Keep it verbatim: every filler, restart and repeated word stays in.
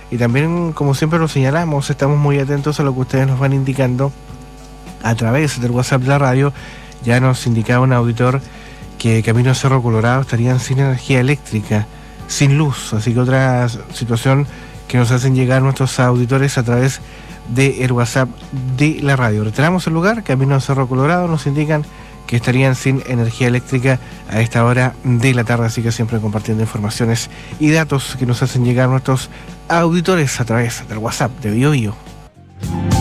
Y también, como siempre lo señalamos, estamos muy atentos a lo que ustedes nos van indicando a través del WhatsApp de la radio. Ya nos indicaba un auditor que Camino Cerro Colorado estarían sin energía eléctrica, sin luz, así que otra situación que nos hacen llegar nuestros auditores a través del WhatsApp de la radio. Reiteramos el lugar, Camino Cerro Colorado, nos indican que estarían sin energía eléctrica a esta hora de la tarde, así que siempre compartiendo informaciones y datos que nos hacen llegar nuestros auditores a través del WhatsApp de Bio Bio.